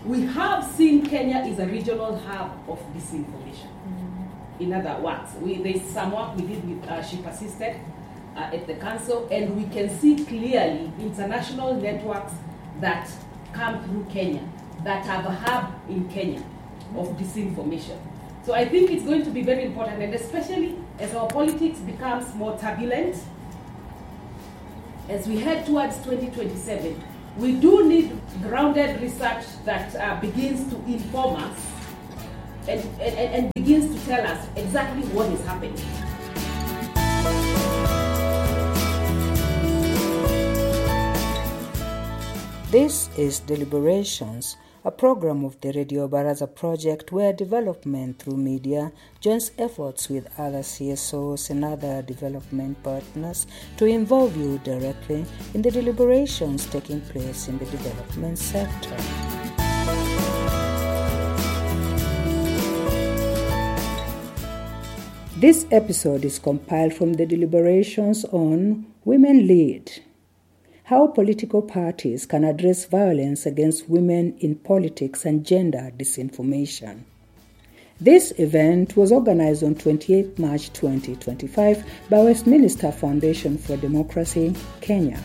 we have seen Kenya is a regional hub of disinformation. In other words, there's some work we did with She Persisted at the council, and we can see clearly international networks that come through Kenya, that have a hub in Kenya of disinformation. So I think it's going to be very important, and especially as our politics becomes more turbulent, as we head towards 2027, we do need grounded research that begins to inform us and begins to tell us exactly what is happening. This is Deliberations, a program of the Radio Baraza project where development through media joins efforts with other CSOs and other development partners to involve you directly in the deliberations taking place in the development sector. This episode is compiled from the deliberations on Women Lead: How political parties can address violence against women in politics and gender disinformation. This event was organized on 28 March 2025 by Westminster Foundation for Democracy, Kenya.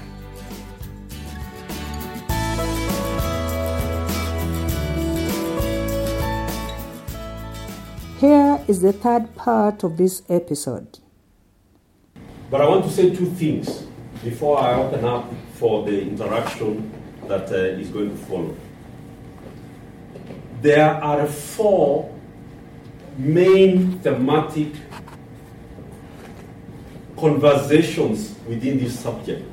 Here is the third part of this episode. But I want to say two things before I open up for the interaction that is going to follow. There are four main thematic conversations within this subject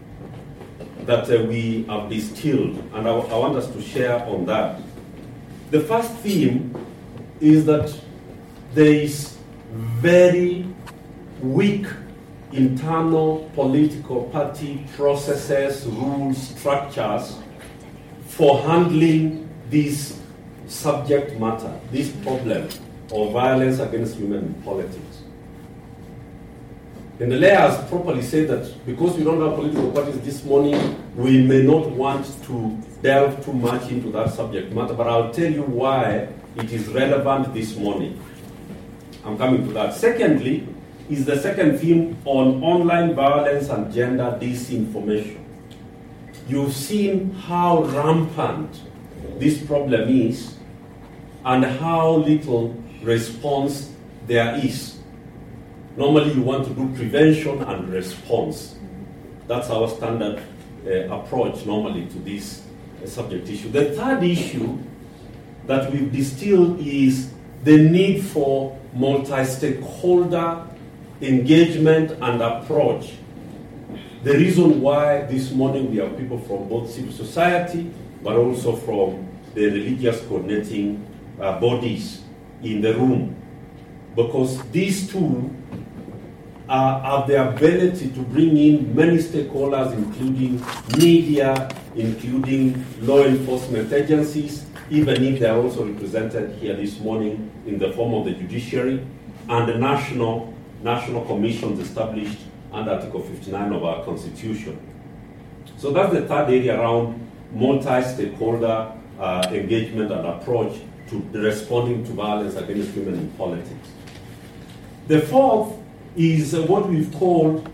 that we have distilled, and I want us to share on that. The first theme is that there is very weak internal political party processes, rules, structures for handling this subject matter, this problem of violence against women in politics. And the layer has properly said that because we don't have political parties this morning, we may not want to delve too much into that subject matter, but I'll tell you why it is relevant this morning. I'm coming to that. Secondly, is the second theme on online violence and gender disinformation. You've seen how rampant this problem is and how little response there is. Normally you want to do prevention and response. That's our standard approach normally to this subject issue. The third issue that we've distilled is the need for multi-stakeholder engagement and approach. The reason why this morning we have people from both civil society but also from the religious coordinating bodies in the room, because these two have the ability to bring in many stakeholders, including media, including law enforcement agencies, even if they are also represented here this morning in the form of the judiciary and the national commissions established under Article 59 of our Constitution. So that's the third area around multi-stakeholder engagement and approach to responding to violence against women in politics. The fourth is what we've called,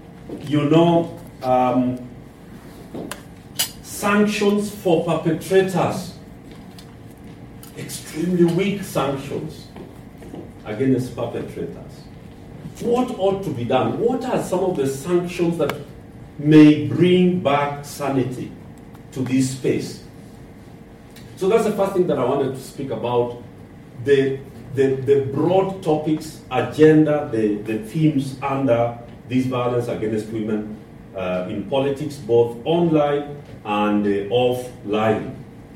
sanctions for perpetrators. Extremely weak sanctions against perpetrators. What ought to be done? What are some of the sanctions that may bring back sanity to this space? So that's the first thing that I wanted to speak about, the broad topics, agenda, the themes under this violence against women in politics, both online and offline.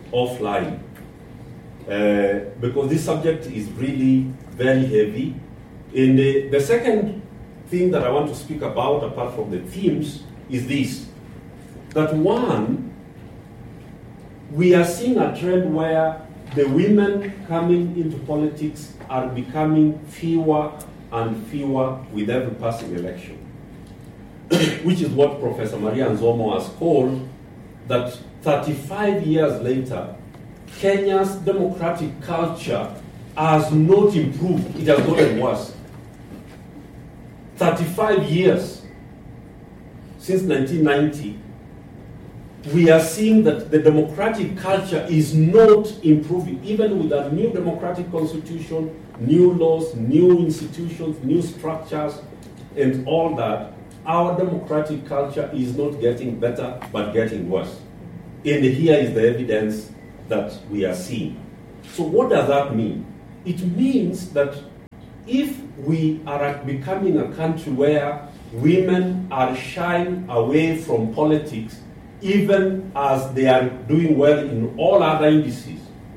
Because this subject is really very heavy. And the second thing that I want to speak about, apart from the themes, is this. That one, we are seeing a trend where the women coming into politics are becoming fewer and fewer with every passing election. Which is what Professor Maria Nzomo has called that 35 years later, Kenya's democratic culture has not improved. It has gotten worse. 35 years since 1990, we are seeing that the democratic culture is not improving. Even with a new democratic constitution, new laws, new institutions, new structures, and all that, our democratic culture is not getting better, but getting worse. And here is the evidence that we are seeing. So what does that mean? It means that if we are becoming a country where women are shying away from politics, even as they are doing well in all other indices.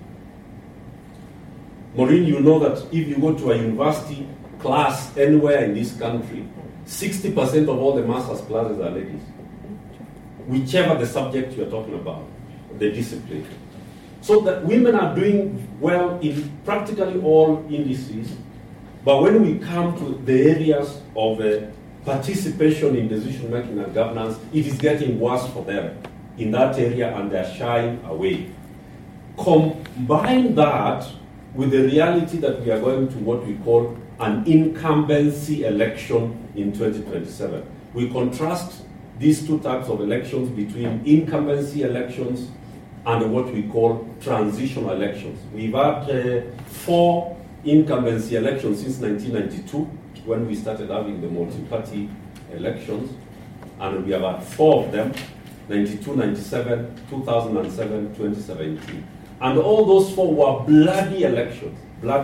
Maureen, you know that if you go to a university class anywhere in this country, 60% of all the master's classes are ladies. Whichever the subject you're talking about, the discipline. So that women are doing well in practically all indices, but when we come to the areas of participation in decision making and governance, it is getting worse for them in that area and they're shying away. Combine that with the reality that we are going to what we call an incumbency election in 2027. We contrast these two types of elections between incumbency elections and what we call transitional elections. We've had 4 incumbency elections since 1992, when we started having the multi-party elections, and we have had 4 of them, 92, 97, 2007, 2017. And all those 4 were bloody elections.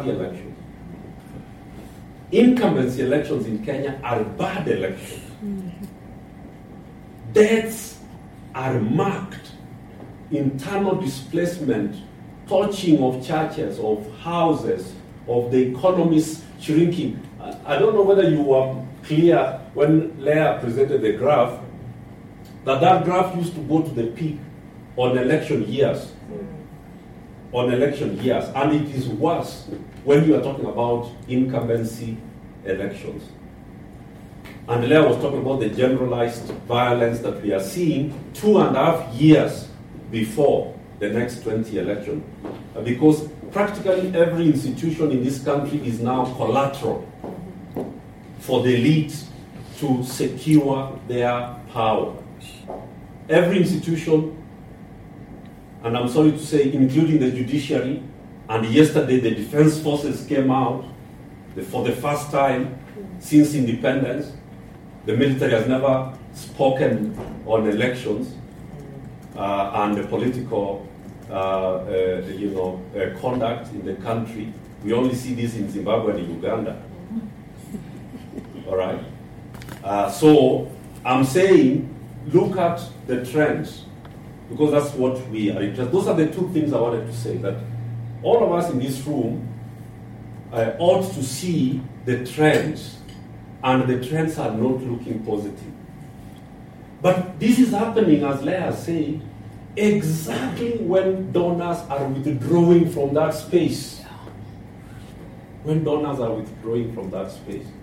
Incumbency elections in Kenya are bad elections. Deaths are marked, internal displacement, torching of churches, of houses, of the economies shrinking. I don't know whether you were clear when Leah presented the graph, that graph used to go to the peak on election years. And it is worse when you are talking about incumbency elections. And Leah was talking about the generalized violence that we are seeing 2.5 years before the next 20 election. Because practically every institution in this country is now collateral for the elite to secure their power. Every institution, and I'm sorry to say, including the judiciary, and yesterday the defense forces came out for the first time since independence. The military has never spoken on elections and the political conduct in the country. We only see this in Zimbabwe and Uganda. All right. So I'm saying, look at the trends, because that's what we are interested. Those are the 2 things I wanted to say. That all of us in this room ought to see the trends, and the trends are not looking positive. But this is happening, as Leah said, exactly when donors are withdrawing from that space. When donors are withdrawing from that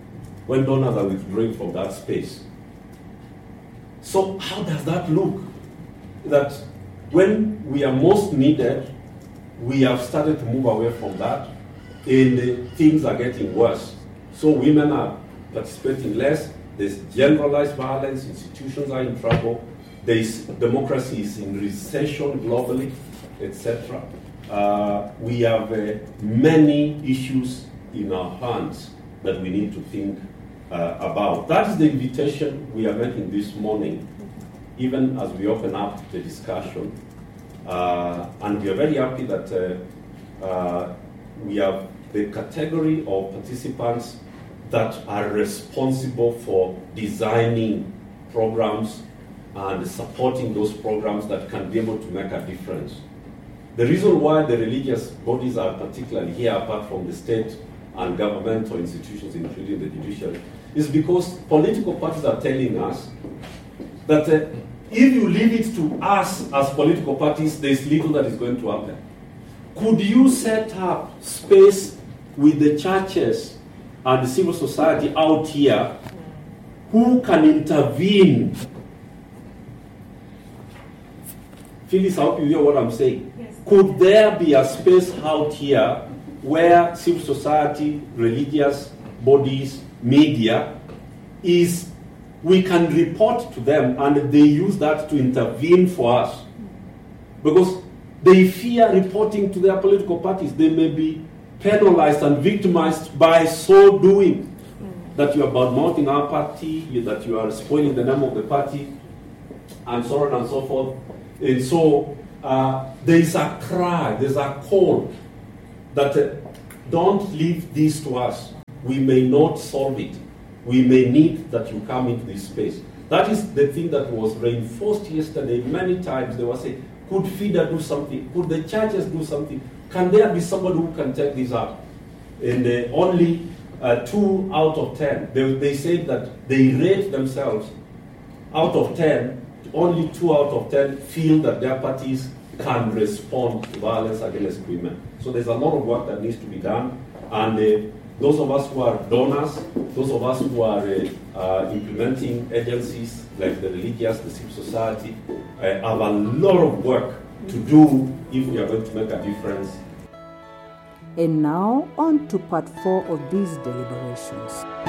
space. So how does that look? That when we are most needed, we have started to move away from that, and things are getting worse. So women are participating less, there's generalized violence, institutions are in trouble, democracy is in recession globally, etc. We have many issues in our hands that we need to think about. That is the invitation we are making this morning, even as we open up the discussion. And we are very happy that we have the category of participants that are responsible for designing programs and supporting those programs that can be able to make a difference. The reason why the religious bodies are particularly here, apart from the state and governmental institutions, including the judiciary, is because political parties are telling us that if you leave it to us as political parties, there's little that is going to happen. Could you set up space with the churches and the civil society out here who can intervene? Phyllis, I hope you hear what I'm saying. Yes. could there be a space out here where civil society, religious bodies, media, we can report to them and they use that to intervene for us? Because they fear reporting to their political parties. They may be penalized and victimized by so doing. That you are bad-mouthing our party, that you are spoiling the name of the party, and so on and so forth. And so there is a cry, there's a call that don't leave this to us. We may not solve it. We may need that you come into this space. That is the thing that was reinforced yesterday many times. They were saying, could FIDA do something? Could the churches do something? Can there be somebody who can take this up? And only 2 out of 10. They said that they rate themselves out of 10, only 2 out of 10 feel that their parties can respond to violence against women. So there's a lot of work that needs to be done. And those of us who are donors, those of us who are implementing agencies like the religious, the civil society, have a lot of work to do if we are going to make a difference. And now on to part 4 of these deliberations.